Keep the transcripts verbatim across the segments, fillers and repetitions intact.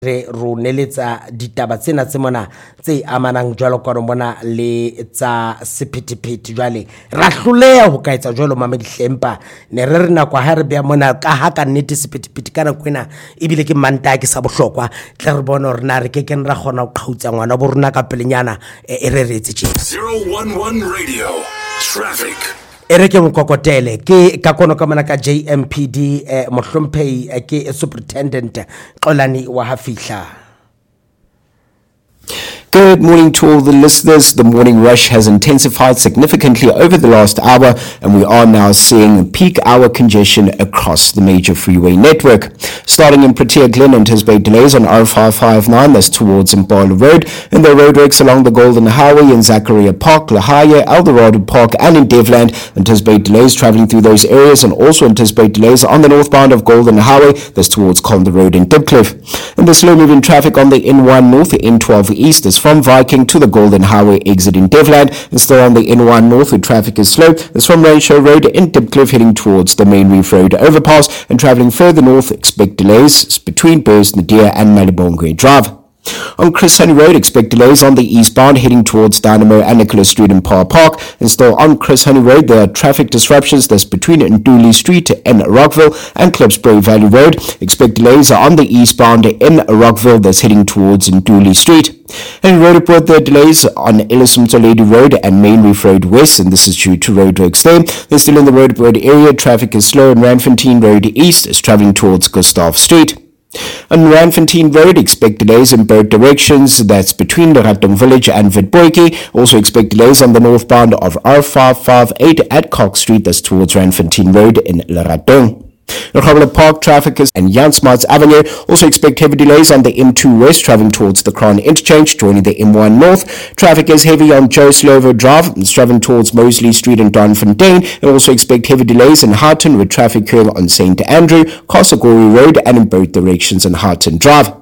re ro neletsa ditaba tsena tse mona tse amanang jwalo ka mona le tsa sephethephethe jwale ra hloleha ho ka etsa jwalo mamedi hlempa ne re rena kwa ha re bea mona ka ha ka nnete sephethephethe kana kwena ebile ke manta ke sa bohlokwa tle re bona rena re ke ken ra khona ho qhautsa ngwana bo rena ka pelenyana e re retse tje zero one one Radio Traffic. Ereke mokokotele ke ka kono ka mana ka J M P D eh, mohlomphehi eh, ke superintendent Xolani wa Hafihla. Good morning to all the listeners. The morning rush has intensified significantly over the last hour, and we are now seeing peak hour congestion across the major freeway network. Starting in Protea Glen, anticipated delays on R five five nine, that's towards Impala Road, and the roadworks along the Golden Highway in Zachariah Park, La Haya, Eldorado Park, and in Devland. Anticipate delays traveling through those areas, and also anticipate delays on the northbound of Golden Highway, that's towards Calder Road in Dipcliff. And the slow-moving traffic on the N one North, the N twelve East, is from Viking to the Golden Highway exit in Devland, and still on the N one North where traffic is slow. It's from Renshaw Road in Dipcliff heading towards the Main Reef Road overpass, and travelling further north expect delays between Burst, Nadir and Malibongwe Drive. On Chris Honey Road, expect delays on the eastbound heading towards Dynamo and Nicholas Street in Power Park. And still on Chris Honey Road, there are traffic disruptions that's between Nduli Street in Rockville and Klipsbury Valley Road. Expect delays on the eastbound in Rockville that's heading towards Nduli Street. And road report there are delays on Ellison Lady Road and Main Reef Road West, and this is due to roadworks there. Then still in the road report area, traffic is slow on Ranfontein Road East is travelling towards Gustav Street. On Ranfontein Road, expect delays in both directions, that's between Leratung Village and Witbooi. Also expect delays on the northbound of R five five eight at Cox Street, that's towards Ranfontein Road in Leratung. Lugabla Park traffic is and Jan Smarts Avenue. Also expect heavy delays on the M two West travelling towards the Crown Interchange, joining the M one North. Traffic is heavy on Joe Slovo Drive and travelling towards Mosley Street and Donfontein. And also expect heavy delays in Harton with traffic here on Saint Andrew, Kosogori Road and in both directions on Harton Drive.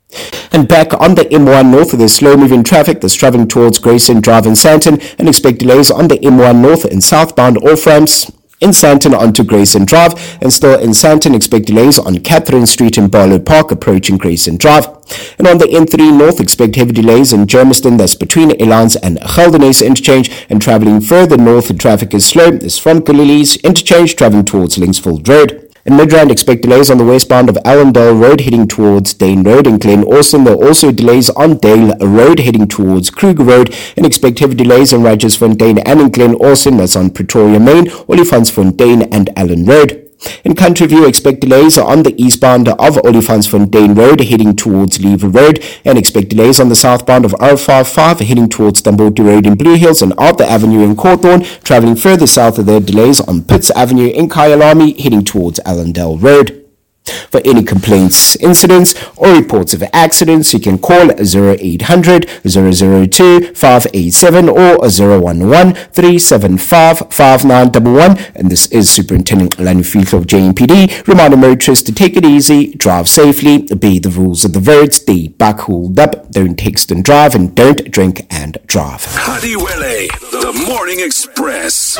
And back on the M one North, there's slow-moving traffic that's travelling towards Grayson Drive in Sandton, and expect delays on the M one North and southbound off-ramps in Sandton onto Grayson Drive, and still in Sandton expect delays on Catherine Street in Barlow Park approaching Grayson Drive. And on the N three North, expect heavy delays in Germiston, that's between Elans and Geldenhuys Interchange, and travelling further north, the traffic is slow. It's from Galilee's Interchange travelling towards Linksfield Road. In Midrand, expect delays on the westbound of Allendale Road heading towards Dane Road. In Glen Austin, there are also delays on Dale Road heading towards Kruger Road, and expect heavy delays in Rajasfontein and in Glen Austin, that's on Pretoria Main, Olifantsfontein and Allen Road. In Country View, expect delays on the eastbound of Olifantsfontein Road heading towards Lever Road, and expect delays on the southbound of R five five heading towards Tamboti Road in Blue Hills and Arthur Avenue in Cawthorne. Travelling further south of there, delays on Pitts Avenue in Kyalami heading towards Allendale Road. For any complaints, incidents, or reports of accidents, you can call zero eight hundred, zero zero two, five eight seven or zero one one, three seven five, five nine one one. And this is Superintendent Xolani Fihla of J M P D, reminding motorists to take it easy, drive safely, obey the rules of the road, stay back hold up, don't text and drive, and don't drink and drive. Hadiwele, the Morning Express.